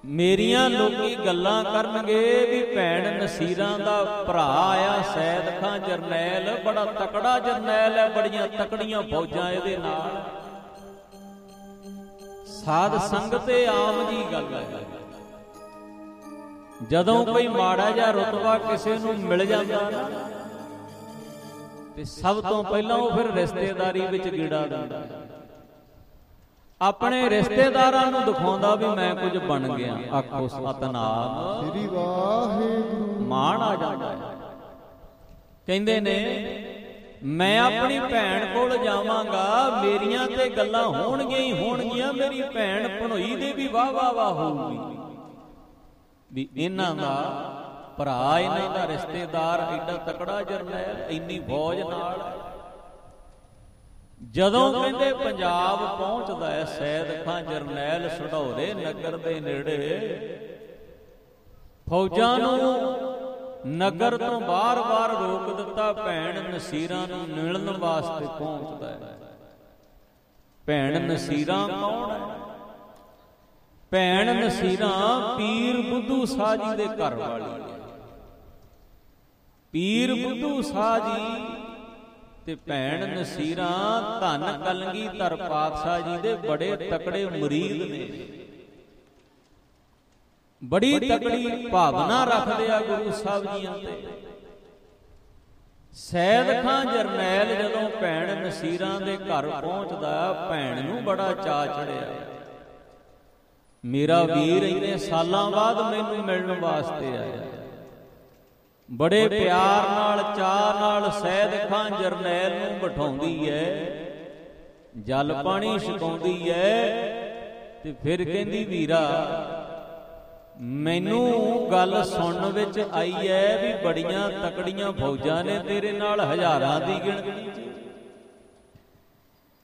ਮੇਰੀਆਂ ਲੋਕੀ ਗੱਲਾਂ ਕਰਨਗੇ ਵੀ ਭੈਣ ਨਸੀਰਾਂ ਦਾ ਭਰਾ ਆਇਆ ਸੈਦ ਖਾਂ ਜਰਨੈਲ, ਬੜਾ ਤਕੜਾ ਜਰਨੈਲ ਹੈ, ਬੜੀਆਂ ਤਕੜੀਆਂ ਫੌਜਾਂ ਇਹਦੇ ਨਾਲ। ਸਾਧ ਸੰਗਤ ਇਹ ਆਮ ਜੀ ਗੱਲ ਹੈ। ਜਦੋਂ ਕੋਈ ਮਾੜਾ ਜਿਹਾ ਰੁਤਬਾ ਕਿਸੇ ਨੂੰ ਮਿਲ ਜਾਂਦਾ ਨਾ, ਤੇ ਸਭ ਤੋਂ ਪਹਿਲਾਂ ਉਹ ਫਿਰ ਰਿਸ਼ਤੇਦਾਰੀ ਵਿੱਚ ਗੇੜਾ ਦਿੰਦਾ, ਆਪਣੇ ਰਿਸ਼ਤੇਦਾਰਾਂ ਨੂੰ ਦਿਖਾਉਂਦਾ ਵੀ ਮੈਂ ਕੁਝ ਬਣ ਗਿਆ। ਆਖੋ ਸਤਨਾਮ ਸ੍ਰੀ ਵਾਹਿਗੁਰੂ। ਮਾਣ ਆ ਜਾਂਦਾ ਹੈ। ਕਹਿੰਦੇ ਨੇ ਮੈਂ ਆਪਣੀ ਭੈਣ ਕੋਲ ਜਾਵਾਂਗਾ, ਮੇਰੀਆਂ ਤੇ ਗੱਲਾਂ ਹੋਣਗੀਆਂ ਹੀ ਹੋਣਗੀਆਂ, ਮੇਰੀ ਭੈਣ ਭਣੋਈ ਦੇ ਵੀ ਵਾਹ ਵਾਹ ਵਾਹ ਹੋਊਗੀ ਵੀ ਇਹਨਾਂ ਦਾ ਭਰਾ, ਇਹਨਾਂ ਦਾ ਰਿਸ਼ਤੇਦਾਰ ਐਡਾ ਤਕੜਾ ਜਰਨੈਲ, ਇੰਨੀ ਫੌਜ ਨਾਲ। ਜਦੋਂ ਕਹਿੰਦੇ ਪੰਜਾਬ ਪਹੁੰਚਦਾ ਹੈ ਸੈਦ ਖਾਂ ਜਰਨੈਲ ਸਢੌਰੇ ਨਗਰ ਦੇ ਨੇੜੇ, ਫੌਜਾਂ ਨੂੰ ਨਗਰ ਤੋਂ ਬਾਰ-ਬਾਰ ਰੋਕ ਦਿੱਤਾ। ਭੈਣ ਨਸੀਰਾਂ ਨੂੰ ਮਿਲਣ ਵਾਸਤੇ ਪਹੁੰਚਦਾ ਹੈ। ਭੈਣ ਨਸੀਰਾਂ ਕੌਣ ਹੈ? ਭੈਣ ਨਸੀਰਾਂ ਪੀਰ ਬੁੱਧੂ ਸ਼ਾਹ ਜੀ ਦੇ ਘਰ ਵਾਲੀ ਹੈ। ਪੀਰ ਬੁੱਧੂ ਸ਼ਾਹ ਜੀ ਤੇ ਭੈਣ ਨਸੀਰਾਂ ਧੰਨ ਕਲਗੀਧਰ ਪਾਤਸ਼ਾਹ ਜੀ ਦੇ ਬੜੇ ਤਕੜੇ ਮੁਰੀਦ ਨੇ, ਬੜੀ ਤਕੜੀ ਭਾਵਨਾ ਰੱਖਦੇ ਆ ਗੁਰੂ ਸਾਹਿਬ ਜੀਆਂ ਤੇ। ਸੈਦ ਖਾਂ ਜਰਨੈਲ ਜਦੋਂ ਭੈਣ ਨਸੀਰਾਂ ਦੇ ਘਰ ਪਹੁੰਚਦਾ, ਭੈਣ ਨੂੰ ਬੜਾ ਚਾਅ ਚੜਿਆ, ਮੇਰਾ ਵੀਰ ਇੰਨੇ ਸਾਲਾਂ ਬਾਅਦ ਮੈਨੂੰ ਮਿਲਣ ਵਾਸਤੇ ਆਇਆ। ਬੜੇ ਪਿਆਰ ਨਾਲ ਚਾਅ ਨਾਲ ਸੈਦ ਖਾਂ ਜਰਨੈਲ ਨੂੰ ਬਿਠਾਉਂਦੀ ਐ, ਜਲ ਪਾਣੀ ਛਕਾਉਂਦੀ ਐ, ਤੇ ਫਿਰ ਕਹਿੰਦੀ ਵੀਰਾ ਮੈਨੂੰ ਗੱਲ ਸੁਣਨ ਵਿੱਚ ਆਈ ਐ ਵੀ ਬੜੀਆਂ ਤਕੜੀਆਂ ਫੌਜਾਂ ਨੇ ਤੇਰੇ ਨਾਲ, ਹਜ਼ਾਰਾਂ ਦੀ ਗਿਣਤੀ 'ਚ।